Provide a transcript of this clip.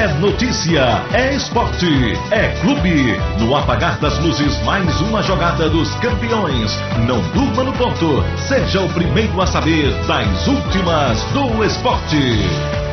É notícia, é esporte, é clube. No apagar das luzes, mais uma jogada dos campeões. Não durma no ponto. Seja o primeiro a saber das últimas do esporte.